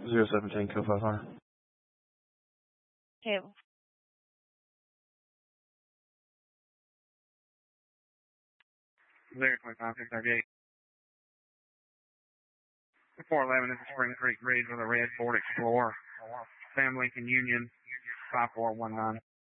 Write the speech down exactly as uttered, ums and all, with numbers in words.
zero seventeen, code five hundred. Okay. Zero twenty-five, six thirty-eight. four eleven is Spring Creek Bridge with a red Ford Explorer. Sam Lincoln Union, five four one nine.